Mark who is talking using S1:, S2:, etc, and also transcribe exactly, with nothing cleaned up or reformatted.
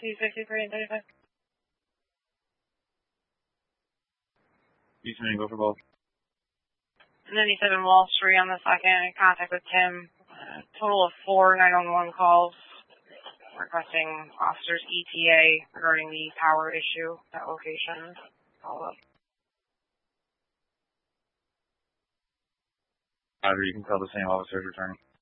S1: two sixty-three and thirty-five.
S2: Eastman, go for both.
S1: ninety-seven Wall Street on the second, in contact with Tim. Uh, total of four nine one one calls requesting officers E T A regarding the power issue at location. Follow up.
S2: Either you can tell the same officers returning.